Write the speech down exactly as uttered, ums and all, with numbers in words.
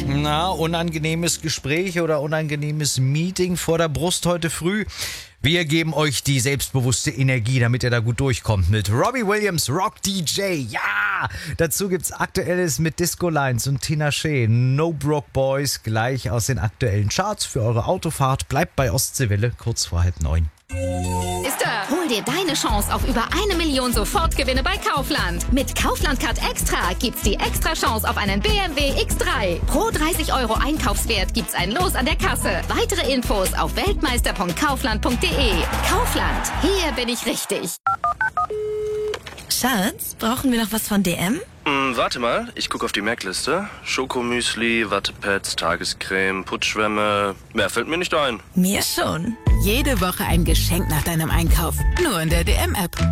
Na, unangenehmes Gespräch oder unangenehmes Meeting vor der Brust heute früh. Wir geben euch die selbstbewusste Energie, damit ihr da gut durchkommt mit Robbie Williams, Rock D J. Ja, dazu gibt's Aktuelles mit Disco Lines und Tina Shea. No Broke Boys gleich aus den aktuellen Charts für eure Autofahrt. Bleibt bei Ostseewelle kurz vor halb neun. Ist er. Hol dir deine Chance auf über eine Million Sofortgewinne bei Kaufland. Mit Kaufland Card Extra gibt's die extra Chance auf einen B M W X drei. Pro dreißig Euro Einkaufswert gibt's ein Los an der Kasse. Weitere Infos auf weltmeister punkt kaufland punkt de. Kaufland, hier bin ich richtig. Schatz, brauchen wir noch was von D M? Hm, warte mal, ich gucke auf die Merkliste. Schokomüsli, Wattepads, Tagescreme, Putzschwämme. Mehr fällt mir nicht ein. Mir schon. Jede Woche ein Geschenk nach deinem Einkauf. Nur in der D M-App.